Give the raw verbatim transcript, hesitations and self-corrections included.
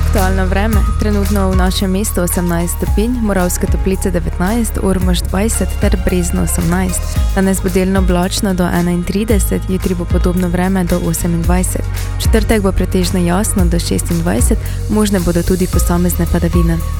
Aktualno vreme, trenutno v našem mestu osemnajst stopinj, Moravske Toplice devetnajst, Ormož dvajset ter Brezno osemnajst. Danes bo delno oblačno do enaintrideset, jutri bo podobno vreme do osemindvajset. V četrtek bo pretežno jasno do šestindvajset, možne bodo tudi posamezne padavine.